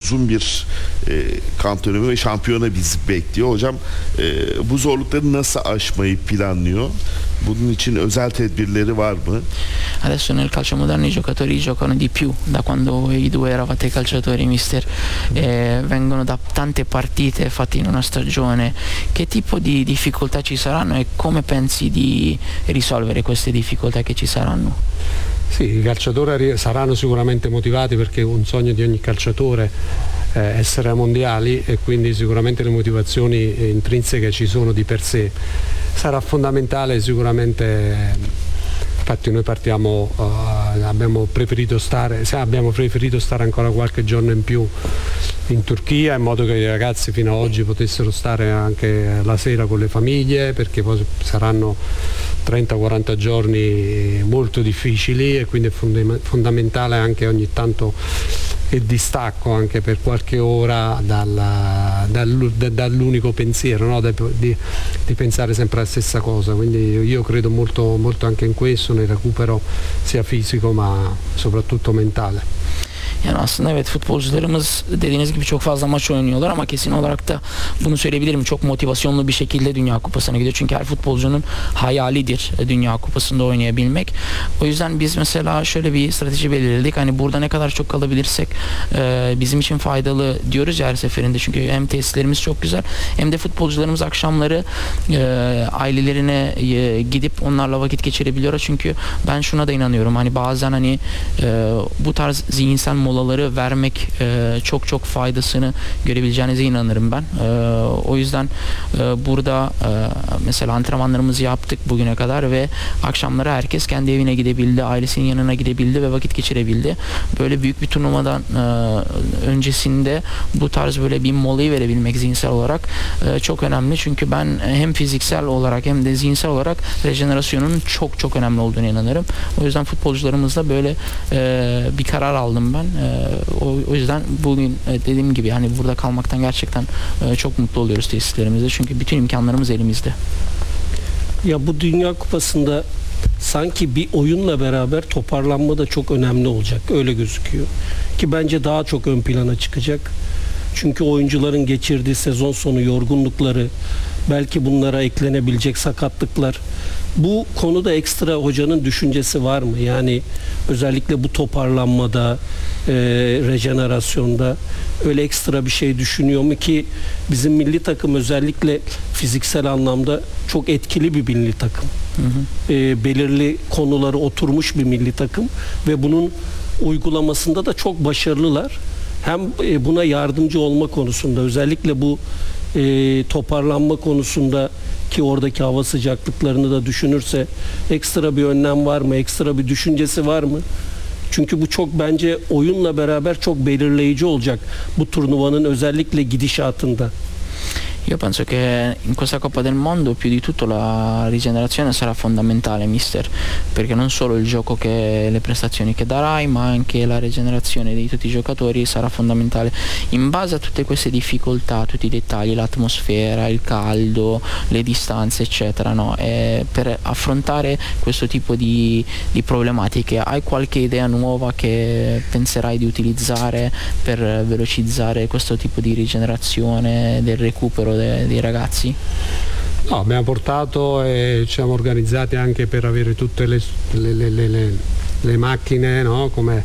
uzun bir kamp dönemi ve şampiyona bizi bekliyor. Hocam bu zorlukları nasıl aşmayı planlıyor? Bunun için özel tedbirleri var mı? Adesso nel calcio moderno i giocatori giocano di più da quando i due eravate calciatori, mister. Vengono da tante partite fatte in una stagione. Che tipo di difficoltà ci saranno e come pensi di risolvere queste difficoltà che ci saranno? Sì, i calciatori saranno sicuramente motivati perché è un sogno di ogni calciatore essere ai mondiali, e quindi sicuramente le motivazioni intrinseche ci sono di per sé. Sarà fondamentale sicuramente, infatti noi abbiamo preferito stare ancora qualche giorno in più in Turchia, in modo che i ragazzi fino ad oggi potessero stare anche la sera con le famiglie, perché poi saranno 30-40 giorni molto difficili, e quindi è fondamentale anche ogni tanto il distacco anche per qualche ora dall'unico pensiero, no? di pensare sempre alla stessa cosa. Quindi io credo molto, molto anche in questo, nel recupero sia fisico ma soprattutto mentale. Yani aslında evet, futbolcularımız dediğiniz gibi çok fazla maç oynuyorlar ama kesin olarak da bunu söyleyebilirim, çok motivasyonlu bir şekilde Dünya Kupası'na gidiyor. Çünkü her futbolcunun hayalidir Dünya Kupası'nda oynayabilmek. O yüzden biz mesela şöyle bir strateji belirledik. Hani burada ne kadar çok kalabilirsek bizim için faydalı diyoruz ya her seferinde. Çünkü hem tesislerimiz çok güzel hem de futbolcularımız akşamları ailelerine gidip onlarla vakit geçirebiliyor. Çünkü ben şuna da inanıyorum. Hani bazen hani bu tarz zihinsel molaları vermek çok çok faydasını görebileceğinize inanırım ben. O yüzden burada mesela antrenmanlarımızı yaptık bugüne kadar ve akşamları herkes kendi evine gidebildi, ailesinin yanına gidebildi ve vakit geçirebildi. Böyle büyük bir turnuvadan öncesinde bu tarz böyle bir molayı verebilmek zihinsel olarak çok önemli. Çünkü ben hem fiziksel olarak hem de zihinsel olarak rejenerasyonun çok çok önemli olduğunu inanırım. O yüzden futbolcularımızla böyle bir karar aldım ben. O yüzden bugün dediğim gibi hani burada kalmaktan gerçekten çok mutlu oluyoruz tesislerimizde. Çünkü bütün imkanlarımız elimizde. Ya bu Dünya Kupası'nda sanki bir oyunla beraber toparlanma da çok önemli olacak. Öyle gözüküyor. Ki bence daha çok ön plana çıkacak. Çünkü oyuncuların geçirdiği sezon sonu yorgunlukları, belki bunlara eklenebilecek sakatlıklar. Bu konuda ekstra hocanın düşüncesi var mı? Yani özellikle bu toparlanmada, rejenerasyonda öyle ekstra bir şey düşünüyor mu ki bizim milli takım özellikle fiziksel anlamda çok etkili bir milli takım. Hı hı. Belirli konuları oturmuş bir milli takım ve bunun uygulamasında da çok başarılılar. Hem buna yardımcı olma konusunda, özellikle bu toparlanma konusunda ki oradaki hava sıcaklıklarını da düşünürse ekstra bir önlem var mı? Ekstra bir düşüncesi var mı? Çünkü bu çok bence oyunla beraber çok belirleyici olacak bu turnuvanın özellikle gidişatında. Io penso che in questa Coppa del Mondo più di tutto la rigenerazione sarà fondamentale, mister, perché non solo il gioco le prestazioni che darai, ma anche la rigenerazione di tutti i giocatori sarà fondamentale. In base a tutte queste difficoltà, tutti i dettagli, l'atmosfera, il caldo, le distanze, eccetera, no? Per affrontare questo tipo di problematiche, hai qualche idea nuova che penserai di utilizzare per velocizzare questo tipo di rigenerazione, del recupero dei ragazzi? No, abbiamo portato e ci siamo organizzati anche per avere tutte le macchine, no? Come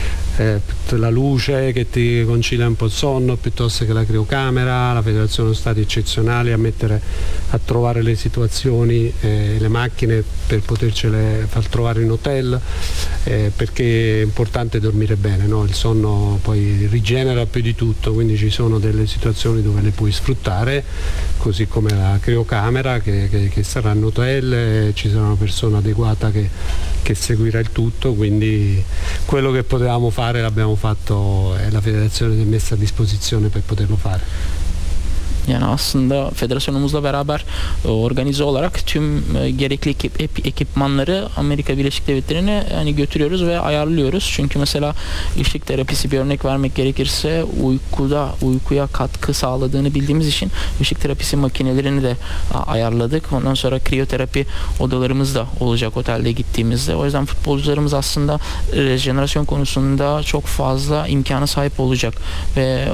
la luce che ti concilia un po' il sonno, piuttosto che la criocamera. La federazione sono stati eccezionali a trovare le situazioni, le macchine per potercele far trovare in hotel, perché è importante dormire bene, no? Il sonno poi rigenera più di tutto, quindi ci sono delle situazioni dove le puoi sfruttare, così come la criocamera che sarà in hotel, ci sarà una persona adeguata che seguirà il tutto, quindi quello che potevamo fare l'abbiamo fatto e la federazione si è messa a disposizione per poterlo fare. Yani aslında federasyonumuzla beraber organize olarak tüm gerekli ekipmanları Amerika Birleşik Devletleri'ne hani götürüyoruz ve ayarlıyoruz. Çünkü mesela ışık terapisi, bir örnek vermek gerekirse, uykuya katkı sağladığını bildiğimiz için ışık terapisi makinelerini de ayarladık. Ondan sonra kriyoterapi odalarımız da olacak otelde gittiğimizde. O yüzden futbolcularımız aslında rejenerasyon konusunda çok fazla imkana sahip olacak ve